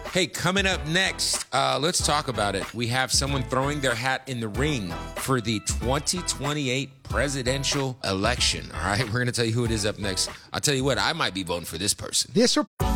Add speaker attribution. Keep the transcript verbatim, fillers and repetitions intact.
Speaker 1: Hey, coming up next, uh, let's talk about it. We have someone throwing their hat in the ring for the twenty twenty-eight presidential election. All right, we're going to tell you who it is up next. I'll tell you what, I might be voting for this person.
Speaker 2: This or